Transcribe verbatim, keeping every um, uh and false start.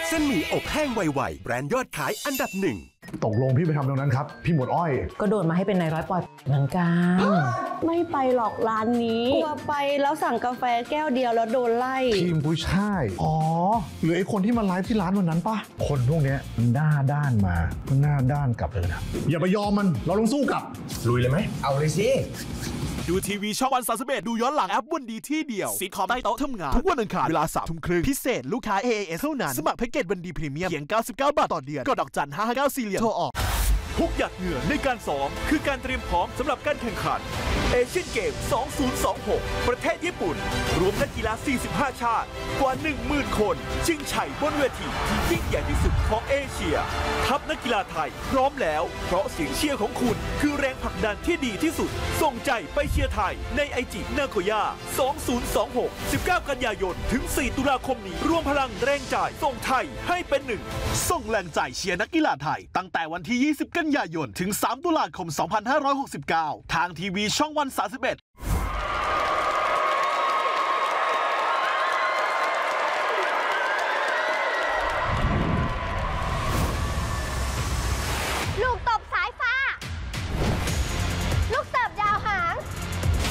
เส้นหมี่อบแห้งไวๆแบรนด์ยอดขายอันดับหนึ่งตกลงพี่ไปทำตรงนั้นครับพี่หมวดอ้อยก็โดนมาให้เป็นนายร้อยปอยเหมือนกันไม่ไปหรอกร้านนี้กลัวไปแล้วสั่งกาแฟแก้วเดียวแล้วโดนไล่ทีมกุ้ยช่ายอ๋อหรือไอ้คนที่มาไลฟ์ที่ร้านวันนั้นปะคนพวกนี้มันหน้าด้านมามันหน้าด้านกลับเลยนะอย่าไปยอมมันเราต้องสู้กลับลุยเลยไหมเอาเลยสิดูทีวีช่องวันสามสิบเอ็ดดูย้อนหลังแอปวันดีที่เดียวซีคอมใต้โต๊ะทำงานทุกวันอังคารเวลาสามทุ่มครึ่งพิเศษลูกค้า เอ เอ เอส เท่านั้นสมัครแพ็กเกจวันดีพรีเมียมเพียงเก้าสิบเก้าบาทต่อเดือนกดดอกจันห้าห้าเก้าสี่เหลี่ยมโทรออกทุกหยาดเหงื่อในการซ้อมคือการเตรียมพร้อมสำหรับการแข่งขันเอเชียนเกมสองพันยี่สิบหกประเทศญี่ปุ่นรวมนักกีฬาสี่สิบห้าชาติกว่า หนึ่งหมื่น คนชิงชัยบนเวทีที่ยิ่งใหญ่ที่สุดของเอเชียทัพนักกีฬาไทยพร้อมแล้วเพราะเสียงเชียร์ของคุณคือแรงผลักดันที่ดีที่สุดส่งใจไปเชียร์ไทยในไอจินาโกย่าสองพันยี่สิบหก สิบเก้า กันยายนถึงสี่ตุลาคมนี้รวมพลังแรงใจส่งไทยให้เป็นหนึ่งส่งแรงใจเชียร์นักกีฬาไทยตั้งแต่วันที่ยี่สิบกันยายนถึงสามตุลาคมสองพันห้าร้อยหกสิบเก้าทางทีวีช่องวันสามสิบเอ็ด